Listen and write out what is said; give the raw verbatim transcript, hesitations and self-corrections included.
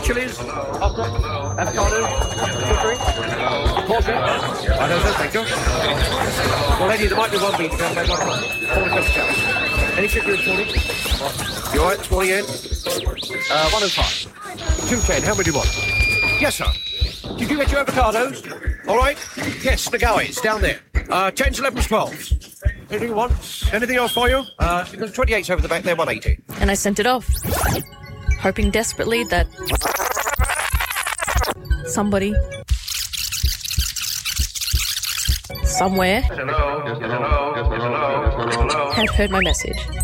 chilies, pasta, avocado, cookery, portion. I don't know, thank you. Well, lady, there might be one beef. Forty comes challenge. Any chicken in forty? You all right? Forty in. Uh, one and five. Two ten. How many do you want? Yes, sir. Did you get your avocados? All right. Yes, the guy. It's down there. Uh, tens, elevens, twelves. Anything you want? Anything else for you? Uh, there's twenty-eights over the back there, one eighty. And I sent it off, hoping desperately that somebody, somewhere, Hello, hello, hello, hello, hello. had heard my message.